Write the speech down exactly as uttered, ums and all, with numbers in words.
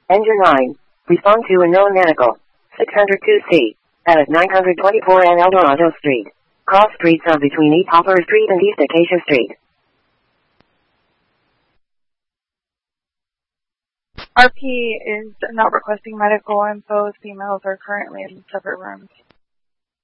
Engine nine. Respond to a known medical. six hundred two C. At nine hundred twenty-four and Eldorado Street. Cross streets are between East Hopper Street and East Acacia Street. R P is not requesting medical info. Females are currently in separate rooms.